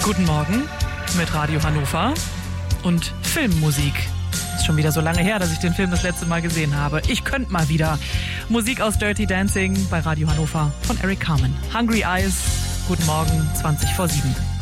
Guten Morgen mit Radio Hannover und Filmmusik. Ist schon wieder so lange her, dass ich den Film das letzte Mal gesehen habe. Ich könnte mal wieder. Musik aus Dirty Dancing bei Radio Hannover von Eric Carmen. Hungry Eyes, guten Morgen, 7:20.